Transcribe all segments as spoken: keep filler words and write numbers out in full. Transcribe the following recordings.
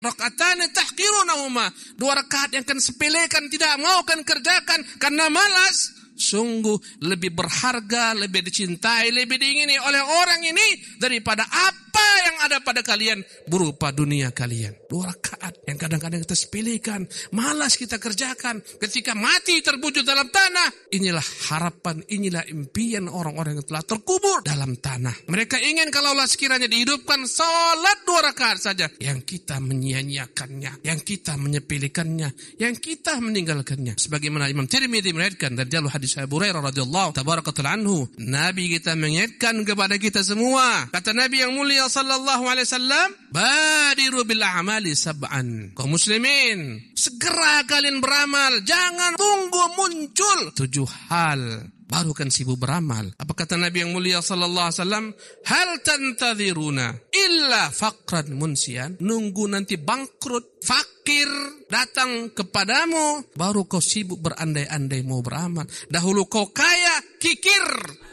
Rakaatane tahqirunahuma, dua rakaat yang kan sepelekan, tidak mau kan kerjakan karena malas, sungguh lebih berharga, lebih dicintai, lebih diingini oleh orang ini daripada apa yang ada pada kalian berupa dunia kalian. Dua rakaat yang kadang-kadang kita sepelekan, malas kita kerjakan. Ketika mati terbujur dalam tanah, inilah harapan, inilah impian orang-orang yang telah terkubur dalam tanah. Mereka ingin kalau Allah sekiranya dihidupkan salat dua rakaat saja, yang kita menyia-nyiakannya, yang kita menyepelekannya, yang kita meninggalkannya. Sebagaimana Imam Tirmidzi meriwayatkan dari jalur hadis Abu Hurairah radhiyallahu tabarakatul anhu, Nabi kita mengingatkan kepada kita semua. Kata Nabi yang mulia sallallahu alaihi wasallam, badiru bil a'mali sab'an. Kaum muslimin, segera kalian beramal, jangan tunggu muncul tujuh hal baru kan sibuk beramal. Apa kata Nabi yang mulia sallallahu alaihi wasallam? Hal tantadhiruna illa faqran munsian. Nunggu nanti bangkrut, fakir datang kepadamu, baru kau sibuk berandai-andai mau beramal. Dahulu kau kaya, kikir,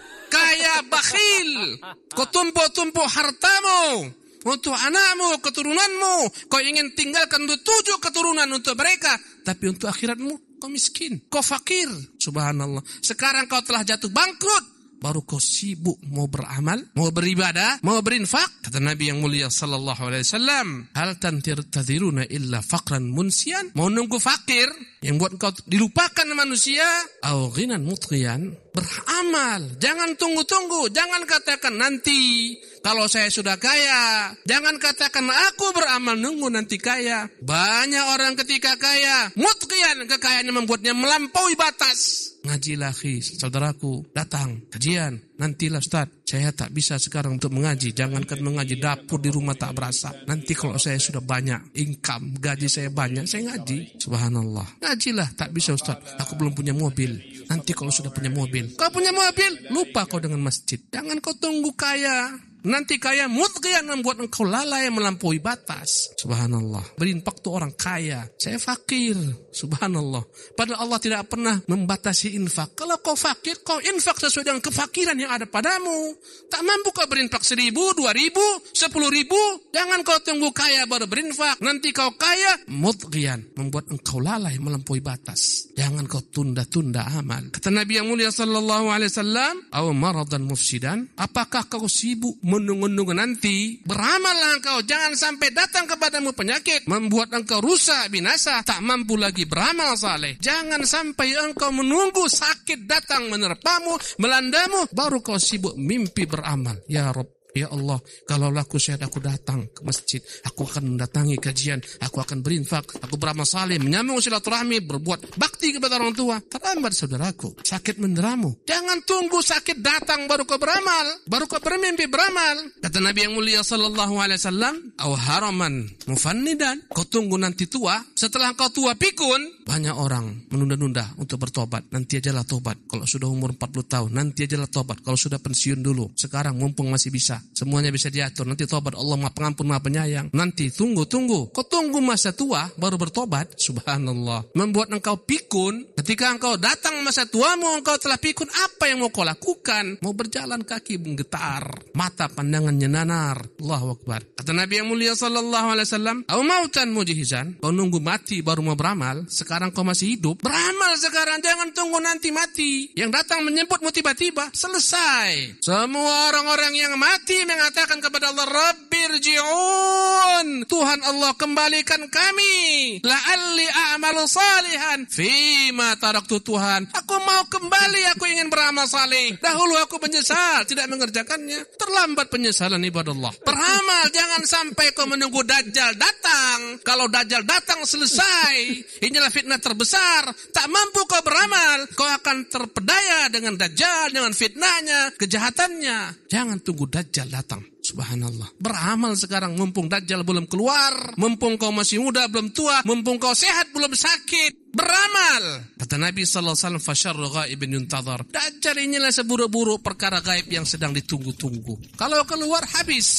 kaya bakhil, kau tumpuk-tumpuk hartamu untuk anakmu, keturunanmu. Kau ingin tinggalkan tujuh keturunan untuk mereka, tapi untuk akhiratmu kau miskin, kau fakir. Subhanallah. Sekarang kau telah jatuh bangkrut, baru kau sibuk mau beramal, mau beribadah, mau berinfak. Kata Nabi yang mulia sallallahu alaihi wasallam, hal tantadhiruna illa faqran munsian. Mau nunggu fakir yang buat kau dilupakan manusia, au ghinan mutghiyan. Beramal, jangan tunggu-tunggu, jangan katakan nanti kalau saya sudah kaya. Jangan katakan aku beramal nunggu nanti kaya. Banyak orang ketika kaya, mutghiyan, kekayaannya membuatnya melampaui batas. Ngajilah khi, saudaraku, datang kajian. Nantilah Ustaz, saya tak bisa sekarang untuk mengaji. Jangankan mengaji, dapur di rumah tak berasa. Nanti kalau saya sudah banyak income, gaji saya banyak, saya ngaji. Subhanallah. Ngajilah, tak bisa Ustaz, aku belum punya mobil. Nanti kalau sudah punya mobil, kau punya mobil, lupa kau dengan masjid. Jangan kau tunggu kaya. Nanti kaya mutghiyan membuat engkau lalai melampaui batas. Subhanallah. Berinfak tu orang kaya, saya fakir. Subhanallah. Padahal Allah tidak pernah membatasi infak. Kalau kau fakir, kau infak sesuai dengan kefakiran yang ada padamu. Tak mampu kau berinfak seribu, dua ribu, sepuluh ribu. Jangan kau tunggu kaya baru berinfak. Nanti kau kaya mutghiyan, membuat engkau lalai melampaui batas. Jangan kau tunda-tunda amal. Kata Nabi yang mulia sallallahu alaihi wasallam, aw maradan mufsidan. Apakah kau sibuk menunggu-nunggu nanti? Beramallah engkau, jangan sampai datang kepadamu penyakit membuat engkau rusak binasa, tak mampu lagi beramal saleh. Jangan sampai engkau menunggu sakit datang menerpamu, melandamu, baru kau sibuk mimpi beramal. Ya Rabb, ya Allah, kalau aku sehat aku datang ke masjid, aku akan mendatangi kajian, aku akan berinfak, aku beramal saleh, menyambung silaturahmi, berbuat bakti kepada orang tua. Terlambat saudaraku, sakit menderamu. Jangan tunggu sakit datang baru kau beramal, baru kau bermimpi beramal. Kata Nabi yang mulia sallallahu alaihi wasallam, aw haraman mufannidan. Kau tunggu nanti tua, setelah kau tua pikun. Banyak orang menunda-nunda untuk bertobat. Nanti ajalah tobat kalau sudah umur empat puluh tahun, nanti ajalah tobat kalau sudah pensiun dulu. Sekarang mumpung masih bisa, semuanya bisa diatur. Nanti tobat, Allah Maha Pengampun Maha Penyayang. Nanti tunggu, tunggu. Kau tunggu masa tua baru bertobat. Subhanallah. Membuat engkau pikun. Ketika engkau datang masa tuamu, engkau telah pikun. Apa yang mau kau lakukan? Mau berjalan kaki menggetar, mata pandangannya nanar. Allahu Akbar. Kata Nabi yang mulia sallallahu alaihi wasallam, "Au mautan mujihizan." Kau nunggu mati baru mau beramal. Sekarang kau masih hidup, beramal sekarang, jangan tunggu nanti mati. Yang datang menyebutmu tiba-tiba, selesai. Semua orang-orang yang mati mengatakan kepada Allah, Rabbirji'un, Tuhan Allah kembalikan kami, la'alli a'malu salihan fima taraktu. Tuhan, aku mau kembali, aku ingin beramal saleh. Dahulu aku menyesal tidak mengerjakannya. Terlambat penyesalan ibadallah. Beramal, jangan sampai kau menunggu Dajjal datang. Kalau Dajjal datang selesai. Inilah fitnah terbesar. Tak mampu kau beramal, kau akan terpedaya dengan Dajjal, dengan fitnahnya, kejahatannya. Jangan tunggu Dajjal datang. Subhanallah. Beramal sekarang mumpung Dajjal belum keluar, mumpung kau masih muda belum tua, mumpung kau sehat belum sakit. Beramal. Kata Nabi sallallahu alaihi wasallam, fasyarru ghaibin yuntadhar. Dajjal inilah seburuk-buruk perkara gaib yang sedang ditunggu-tunggu. Kalau keluar habis.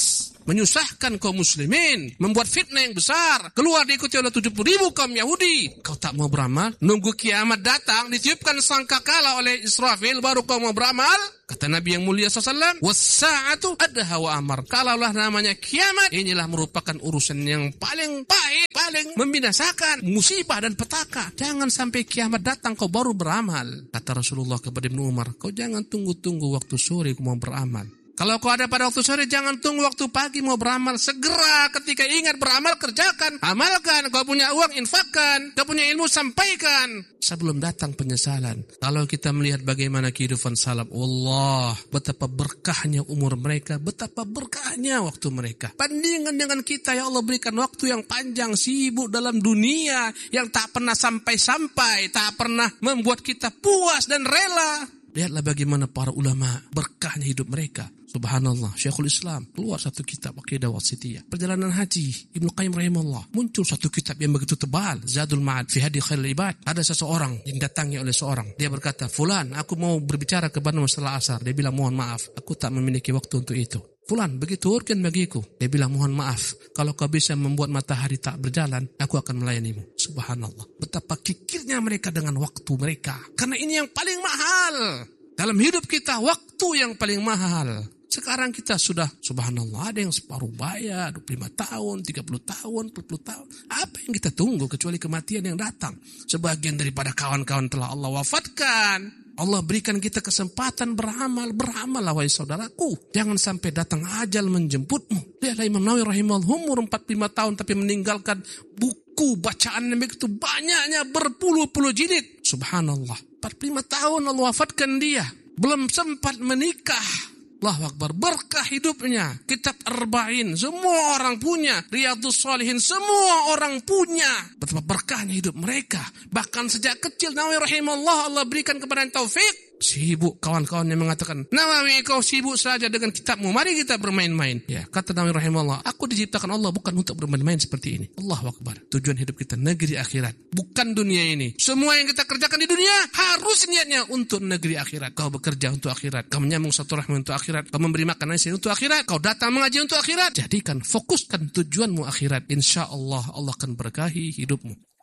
menyusahkan kaum muslimin, membuat fitnah yang besar, keluar diikuti oleh tujuh puluh ribu kaum Yahudi. Kau tak mau beramal? Nunggu kiamat datang, ditiupkan sangkakala oleh Israfil, baru kau mau beramal? Kata Nabi yang mulia shallallahu alaihi wasallam, was-sa'atu adha wa amar. Kalaulah namanya kiamat, inilah merupakan urusan yang paling pahit, paling membinasakan, musibah dan petaka. Jangan sampai kiamat datang kau baru beramal. Kata Rasulullah kepada Ibnu Umar, kau jangan tunggu-tunggu waktu sore kau mau beramal. Kalau kau ada pada waktu sore, jangan tunggu waktu pagi mau beramal. Segera ketika ingat beramal, kerjakan, amalkan. Kau punya uang, infakkan. Kau punya ilmu, sampaikan. Sebelum datang penyesalan. Kalau kita melihat bagaimana kehidupan salaf, Allah, betapa berkahnya umur mereka, betapa berkahnya waktu mereka. Bandingan dengan kita, ya Allah berikan waktu yang panjang, sibuk dalam dunia, yang tak pernah sampai-sampai, tak pernah membuat kita puas dan rela. Lihatlah bagaimana para ulama, berkahnya hidup mereka. Subhanallah, Syekhul Islam keluar satu kitab Aqidah Wasithiyah. Perjalanan haji, Ibnu Qayyim rahimahullah, muncul satu kitab yang begitu tebal, Zadul Ma'ad fi Hadi Khairil Ibad. Ada seseorang yang datangi oleh seorang. Dia berkata, "Fulan, aku mau berbicara ke Bandung setelah asar." Dia bilang, "Mohon maaf, aku tak memiliki waktu untuk itu." "Fulan, begitu urgen bagiku." Dia bilang, "Mohon maaf, kalau kau bisa membuat matahari tak berjalan, aku akan melayanimu." Subhanallah, betapa kikirnya mereka dengan waktu mereka. Karena ini yang paling mahal. Dalam hidup kita, waktu yang paling mahal. Sekarang kita sudah, subhanallah, ada yang separuh baya, dua puluh lima tahun, tiga puluh tahun, empat puluh tahun. Apa yang kita tunggu kecuali kematian yang datang? Sebagian daripada kawan-kawan telah Allah wafatkan. Allah berikan kita kesempatan beramal, beramal lah wahai saudaraku. Jangan sampai datang ajal menjemputmu. Lihatlah Imam Nawawi rahimahullah, umur empat puluh lima tahun tapi meninggalkan buku bacaan yang begitu banyaknya, berpuluh-puluh jilid. Subhanallah, empat puluh lima tahun Allah wafatkan dia. Belum sempat menikah. Allahu Akbar, berkah hidupnya. Kitab Arba'in semua orang punya, Riyadhus Shalihin semua orang punya. Betapa berkahnya hidup mereka. Bahkan sejak kecil Nawawi rahimahullah, Allah berikan kepada taufik. Sibuk kawan-kawan yang mengatakan, "Nawawi, kau sibuk saja dengan kitabmu, mari kita bermain-main." Ya, kata Nawawi rahimahullah, aku diciptakan Allah bukan untuk bermain-main seperti ini. Allahu Akbar. Tujuan hidup kita negeri akhirat, bukan dunia ini. Semua yang kita kerjakan di dunia harus niatnya untuk negeri akhirat. Kau bekerja untuk akhirat, kau menyambung satu rahmi untuk akhirat, kau memberi makan nasi untuk akhirat, kau datang mengaji untuk akhirat. Jadikan, fokuskan tujuanmu akhirat. Insya Allah Allah akan berkahi hidupmu.